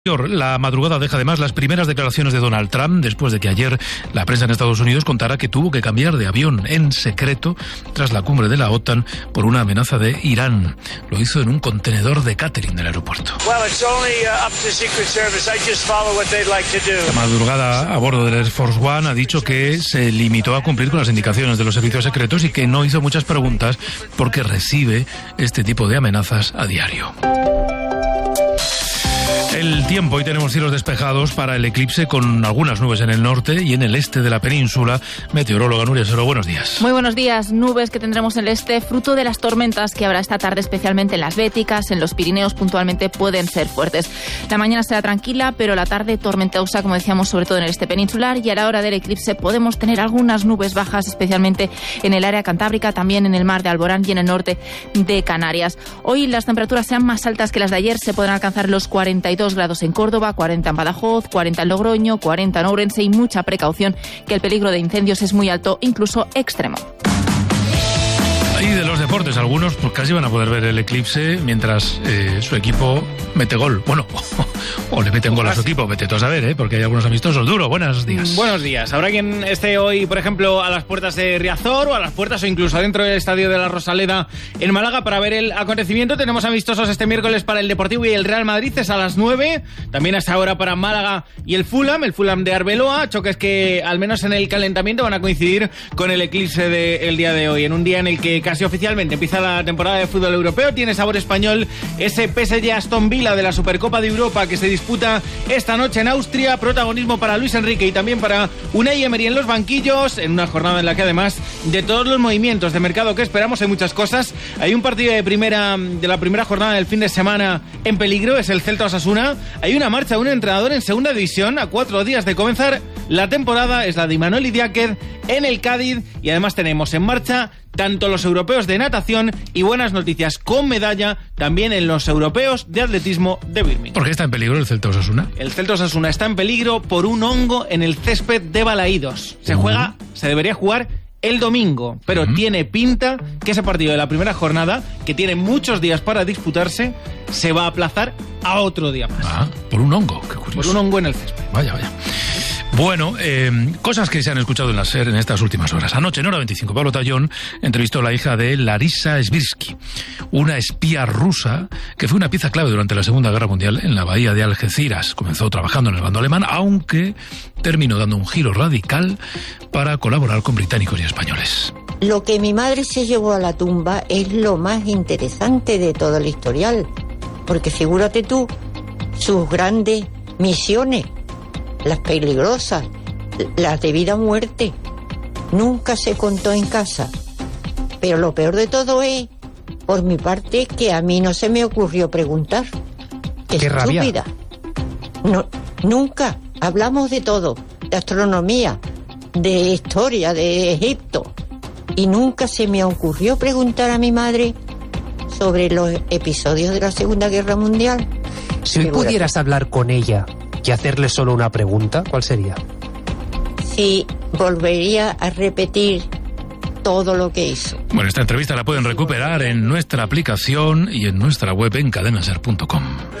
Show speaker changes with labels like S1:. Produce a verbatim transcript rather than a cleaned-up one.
S1: La madrugada deja además las primeras declaraciones de Donald Trump después de que ayer la prensa en Estados Unidos contara que tuvo que cambiar de avión en secreto tras la cumbre de la OTAN por una amenaza de Irán. Lo hizo en un contenedor de catering del aeropuerto. La madrugada a bordo del Air Force One ha dicho que se limitó a cumplir con las indicaciones de los servicios secretos y que no hizo muchas preguntas porque recibe este tipo de amenazas a diario. El tiempo, hoy tenemos cielos despejados para el eclipse con algunas nubes en el norte y en el este de la península. Meteoróloga Nuria Soro, buenos días.
S2: Muy buenos días. Nubes que tendremos en el este, fruto de las tormentas que habrá esta tarde, especialmente en las Béticas, en los Pirineos puntualmente pueden ser fuertes. La mañana será tranquila, pero la tarde tormentosa, como decíamos, sobre todo en el este peninsular, y a la hora del eclipse podemos tener algunas nubes bajas, especialmente en el área cantábrica, también en el mar de Alborán y en el norte de Canarias. Hoy las temperaturas sean más altas que las de ayer, se podrán alcanzar los cuarenta y dos grados en Córdoba, cuarenta en Badajoz, cuarenta en Logroño, cuarenta en Ourense y mucha precaución que el peligro de incendios es muy alto, incluso extremo.
S1: Y de los deportes, algunos pues casi van a poder ver el eclipse mientras eh, su equipo mete gol. Bueno, o le meten gol a su equipo, vete tú a saber, ¿eh? Porque hay algunos amistosos. Duro, buenos días.
S3: Buenos días. Habrá quien esté hoy, por ejemplo, a las puertas de Riazor o a las puertas o incluso dentro del estadio de la Rosaleda en Málaga para ver el acontecimiento. Tenemos amistosos este miércoles para el Deportivo y el Real Madrid, es a las nueve. También hasta ahora para Málaga y el Fulham, el Fulham de Arbeloa. Choques que, al menos en el calentamiento, van a coincidir con el eclipse del día de hoy. En un día en el que casi oficialmente empieza la temporada de fútbol europeo, tiene sabor español ese P S G Aston Villa de la Supercopa de Europa que se disputa esta noche en Austria. Protagonismo para Luis Enrique y también para Unai Emery en los banquillos, en una jornada en la que además de todos los movimientos de mercado que esperamos hay muchas cosas. Hay un partido de primera de la primera jornada del fin de semana en peligro, es el Celta Osasuna. Hay una marcha de un entrenador en segunda división a cuatro días de comenzar la temporada, es la de Imanol Idiáquez en el Cádiz, y además tenemos en marcha tanto los europeos de natación y buenas noticias con medalla también en los europeos de atletismo de Birmingham.
S1: ¿Por qué está en peligro el Celta Osasuna?
S3: El Celta Osasuna está en peligro por un hongo en el césped de Balaídos. Se uh-huh. juega, se debería jugar el domingo, pero uh-huh. tiene pinta que ese partido de la primera jornada, que tiene muchos días para disputarse, se va a aplazar a otro día más.
S1: Ah, por un hongo, qué curioso.
S3: Por un hongo en el césped.
S1: Vaya, vaya. Bueno, eh, cosas que se han escuchado en la SER en estas últimas horas. Anoche en Hora veinticinco, Pablo Tallón entrevistó a la hija de Larisa Svirsky, una espía rusa que fue una pieza clave durante la Segunda Guerra Mundial en la bahía de Algeciras. Comenzó trabajando en el bando alemán, aunque terminó dando un giro radical para colaborar con británicos y españoles.
S4: Lo que mi madre se llevó a la tumba es lo más interesante de todo el historial, porque figúrate tú, sus grandes misiones, las peligrosas, las de vida o muerte, nunca se contó en casa. Pero lo peor de todo es, por mi parte, que a mí no se me ocurrió preguntar. ¡Qué estúpida! No, nunca. Hablamos de todo, de astronomía, de historia, de Egipto, y nunca se me ocurrió preguntar a mi madre sobre los episodios de la Segunda Guerra Mundial.
S5: Si hoy pudieras hablar con ella y hacerle solo una pregunta, ¿cuál sería?
S4: Sí, volvería a repetir todo lo que hizo.
S1: Bueno, esta entrevista la pueden recuperar en nuestra aplicación y en nuestra web en cadena ser punto com.